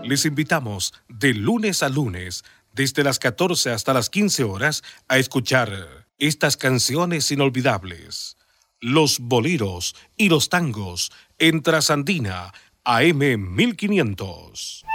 Les invitamos de lunes a lunes, desde las 14 hasta las 15 horas, a escuchar estas canciones inolvidables. Los boleros y los tangos en Trasandina, AM 1500.